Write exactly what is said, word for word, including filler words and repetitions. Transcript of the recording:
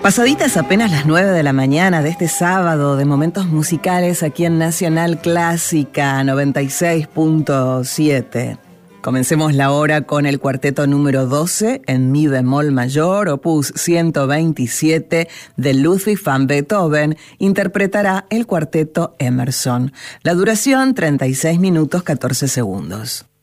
Pasaditas apenas las nueve de la mañana de este sábado de momentos musicales aquí en Nacional Clásica noventa y seis punto siete. Comencemos la hora con el cuarteto número doce en mi bemol mayor, opus ciento veintisiete de Ludwig van Beethoven. Interpretará el cuarteto Emerson. La duración treinta y seis minutos catorce segundos.